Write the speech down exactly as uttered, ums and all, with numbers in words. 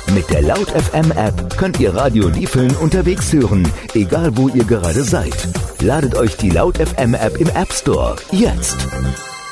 Mit der Laut F M App könnt ihr Radio Liefeln unterwegs hören, egal wo ihr gerade seid. Ladet euch die Laut F M App im App Store jetzt.